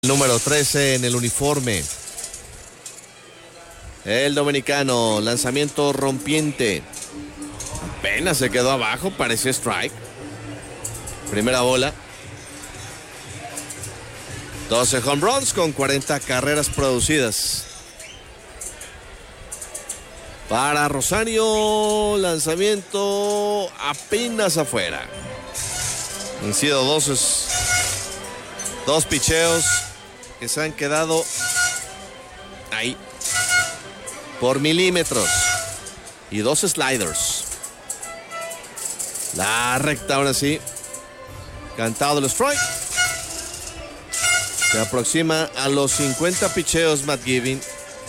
Número 13 en el uniforme. El dominicano, lanzamiento rompiente. Apenas se quedó abajo, parecía strike. Primera bola. 12 home runs con 40 carreras producidas. Para Rosario, lanzamiento apenas afuera. Han sido dos picheos que se han quedado ahí por milímetros y 2 sliders. La recta ahora sí. Cantado el strike. Se aproxima a los 50 picheos Matt Giving.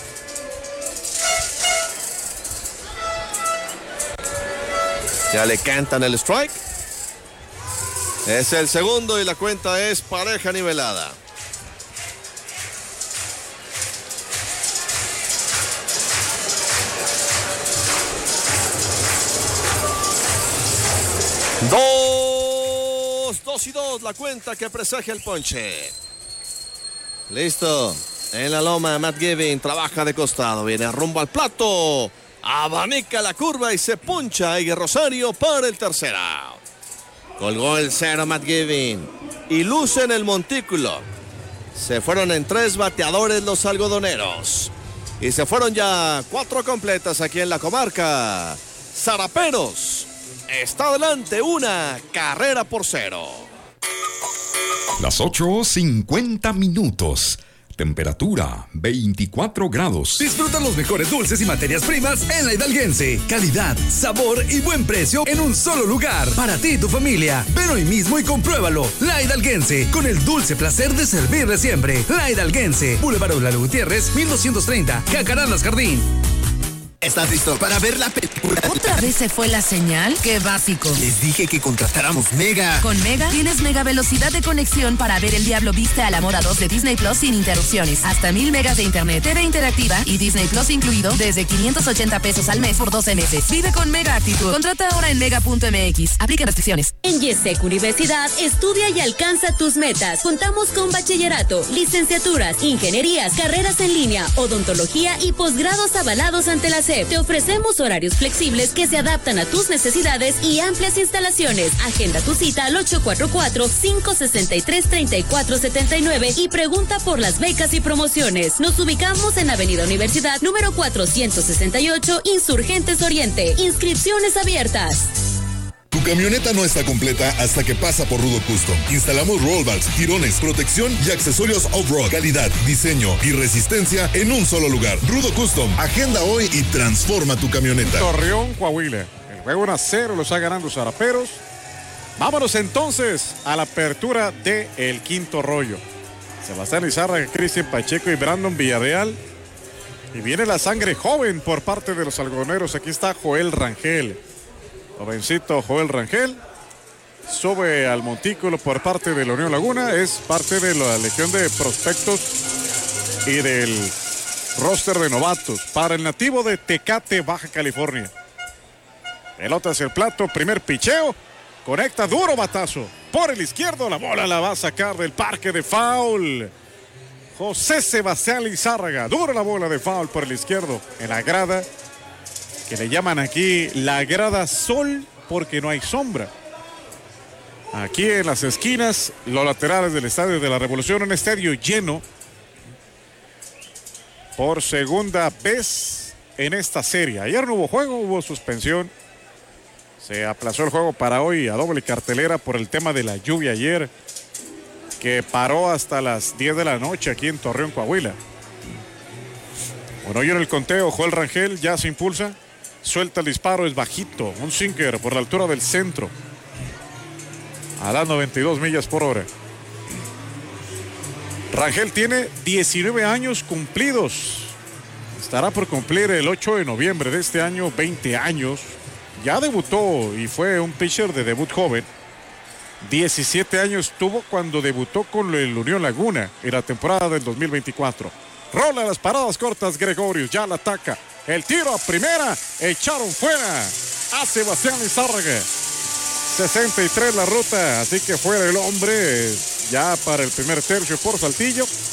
Ya le cantan el strike. Es el segundo y la cuenta es pareja nivelada. Dos y dos la cuenta que presagia el ponche. Listo. En la loma Matt Giving trabaja de costado. Viene rumbo al plato. Abanica la curva y se puncha Eguer Rosario para el tercera. Colgó el cero Matt Giving y luce en el montículo. Se fueron en 3 bateadores los algodoneros. Y se fueron ya 4 completas aquí en la comarca. Zaraperos está adelante 1 carrera por 0. Las 8:50 minutos. Temperatura 24 grados. Disfruta los mejores dulces y materias primas en La Hidalguense. Calidad, sabor y buen precio en un solo lugar. Para ti y tu familia. Ven hoy mismo y compruébalo. La Hidalguense, con el dulce placer de servirle siempre. La Hidalguense, Boulevard Lalo Gutiérrez, 1230, Jacarandas Jardín. ¿Estás listo para ver la película? ¿Otra vez se fue la señal? ¡Qué básico! Les dije que contratáramos Mega. Con Mega tienes mega velocidad de conexión para ver El Diablo Viste a la Moda 2 de Disney Plus sin interrupciones. Hasta 1000 megas de internet, TV interactiva y Disney Plus incluido desde 580 pesos al mes por 12 meses. Vive con Mega actitud. Contrata ahora en mega.mx. Aplica restricciones. En YESEC Universidad, estudia y alcanza tus metas. Contamos con bachillerato, licenciaturas, ingenierías, carreras en línea, odontología y posgrados avalados ante la SEP. Te ofrecemos horarios flexibles que se adaptan a tus necesidades y amplias instalaciones. Agenda tu cita al 844-563-3479 y pregunta por las becas y promociones. Nos ubicamos en Avenida Universidad, número 468, Insurgentes Oriente. Inscripciones abiertas. Tu camioneta no está completa hasta que pasa por Rudo Custom. Instalamos roll bars, tirones, protección y accesorios off-road. Calidad, diseño y resistencia en un solo lugar. Rudo Custom. Agenda hoy y transforma tu camioneta. Torreón, Coahuila. El juego 1-0 lo está ganando Zaraperos. Vámonos entonces a la apertura de el quinto rollo. Sebastián Izárraga, Cristian Pacheco y Brandon Villarreal. Y viene la sangre joven por parte de los algodoneros. Aquí está Joel Rangel. Jovencito Joel Rangel sube al montículo por parte de la Unión Laguna, es parte de la legión de prospectos y del roster de novatos para el nativo de Tecate, Baja California. Pelota hacia el plato, primer picheo, conecta duro batazo por el izquierdo, la bola la va a sacar del parque de foul. José Sebastián Izárraga, duro la bola de foul por el izquierdo en la grada, que le llaman aquí la grada sol porque no hay sombra. Aquí en las esquinas, los laterales del Estadio de la Revolución, un estadio lleno por segunda vez en esta serie. Ayer no hubo juego, hubo suspensión. Se aplazó el juego para hoy a doble cartelera por el tema de la lluvia ayer, que paró hasta las 10 de la noche aquí en Torreón, Coahuila. Bueno, hoy en el conteo, Joel Rangel ya se impulsa. Suelta el disparo, es bajito, un sinker por la altura del centro. A las 92 millas por hora. Rangel tiene 19 años cumplidos. Estará por cumplir el 8 de noviembre de este año 20 años. Ya debutó y fue un pitcher de debut joven. 17 años tuvo cuando debutó con el Unión Laguna en la temporada del 2024. Rola las paradas cortas, Gregorius ya la ataca. El tiro a primera, echaron fuera a Sebastián Izárraga. 63 la ruta, así que fuera el hombre ya para el primer tercio por Saltillo.